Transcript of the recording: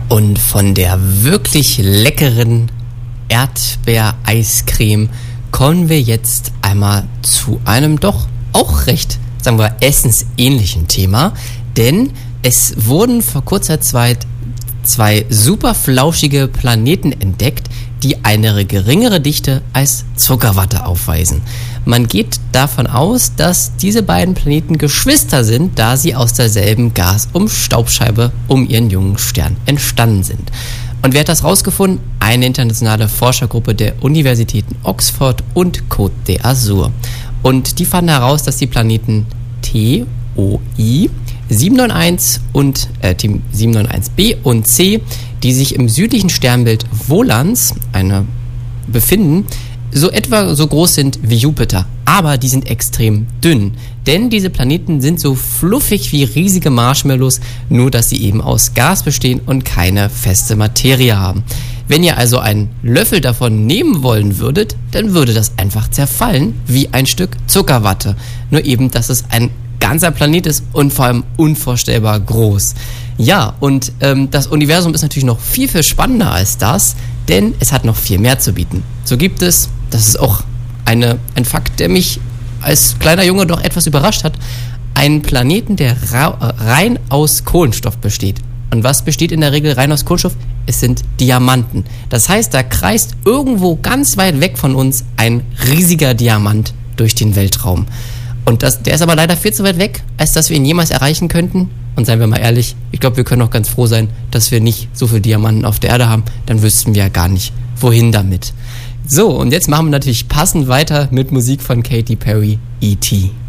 Und von der wirklich leckeren Erdbeereiscreme kommen wir jetzt einmal zu einem doch auch recht, sagen wir, essensähnlichen Thema. Denn es wurden vor kurzer Zeit zwei super flauschige Planeten entdeckt, die eine geringere Dichte als Zuckerwatte aufweisen. Man geht davon aus, dass diese beiden Planeten Geschwister sind, da sie aus derselben Gas- und Staubscheibe um ihren jungen Stern entstanden sind. Und wer hat das rausgefunden? Eine internationale Forschergruppe der Universitäten Oxford und Côte d'Azur. Und die fanden heraus, dass die Planeten TOI 791 und Team 791b und C, die sich im südlichen Sternbild Volans befinden, so etwa so groß sind wie Jupiter. Aber die sind extrem dünn, denn diese Planeten sind so fluffig wie riesige Marshmallows, nur dass sie eben aus Gas bestehen und keine feste Materie haben. Wenn ihr also einen Löffel davon nehmen wollen würdet, dann würde das einfach zerfallen wie ein Stück Zuckerwatte. Nur eben, dass es ein ganzer Planet ist und vor allem unvorstellbar groß. Ja, und das Universum ist natürlich noch viel, viel spannender als das, denn es hat noch viel mehr zu bieten. So gibt es, das ist auch ein Fakt, der mich als kleiner Junge doch etwas überrascht hat, einen Planeten, der rein aus Kohlenstoff besteht. Und was besteht in der Regel rein aus Kohlenstoff? Es sind Diamanten. Das heißt, da kreist irgendwo ganz weit weg von uns ein riesiger Diamant durch den Weltraum. Und der ist aber leider viel zu weit weg, als dass wir ihn jemals erreichen könnten. Und seien wir mal ehrlich, ich glaube, wir können auch ganz froh sein, dass wir nicht so viele Diamanten auf der Erde haben. Dann wüssten wir ja gar nicht, wohin damit. So, und jetzt machen wir natürlich passend weiter mit Musik von Katy Perry, E.T.